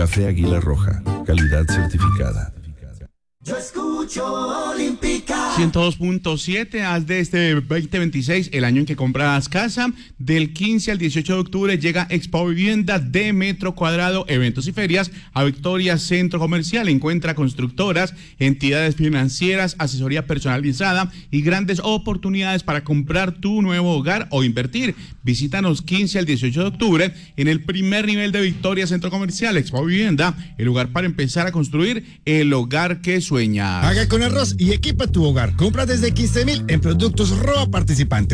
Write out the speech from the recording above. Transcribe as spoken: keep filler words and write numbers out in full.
Café Águila Roja, calidad certificada. Yo escucho Olímpica. ciento dos punto siete, haz de este veinte veintiséis el año en que compras casa. Del quince al dieciocho de octubre llega Expo Vivienda de Metro Cuadrado, eventos y ferias a Victoria Centro Comercial. Encuentra constructoras, entidades financieras, asesoría personalizada y grandes oportunidades para comprar tu nuevo hogar o invertir. Visítanos quince al dieciocho de octubre en el primer nivel de Victoria Centro Comercial. Expo Vivienda, el lugar para empezar a construir el hogar que sueñas. Haga con arroz y equipa tu hogar. Compra desde quince mil en productos Roa participantes.